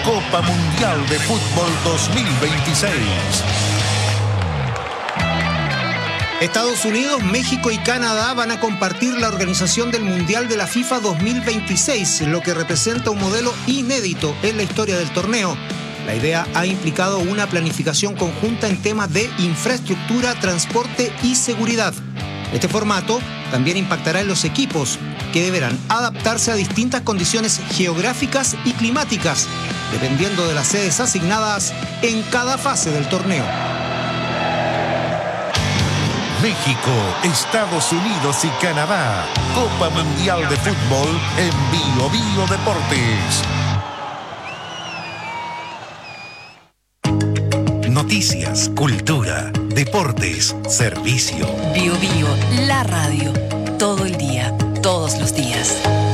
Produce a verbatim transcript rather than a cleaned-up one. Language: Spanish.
Copa Mundial de Fútbol dos mil veintiséis. Estados Unidos, México y Canadá van a compartir la organización del Mundial de la FIFA dos mil veintiséis, lo que representa un modelo inédito en la historia del torneo. La idea ha implicado una planificación conjunta en temas de infraestructura, transporte y seguridad. Este formato también impactará en los equipos, que deberán adaptarse a distintas condiciones geográficas y climáticas, dependiendo de las sedes asignadas en cada fase del torneo. México, Estados Unidos y Canadá. Copa Mundial de Fútbol en Bio Bio Deportes. Noticias, cultura, deportes, servicio. Bio Bio, la radio. Todo el día, todos los días.